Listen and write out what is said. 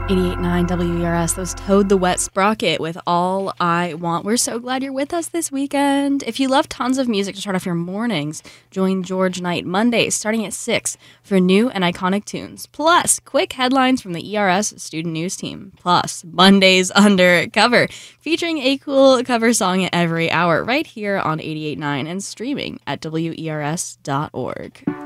88.9 WERS, those Toad the Wet Sprocket with All I Want. We're so glad you're with us this weekend. If you love tons of music to start off your mornings, join George Knight Mondays starting at 6 for new and iconic tunes. Plus, quick headlines from the ERS Student News Team. Plus, Mondays Undercover, featuring a cool cover song every hour right here on 88.9 and streaming at WERS.org.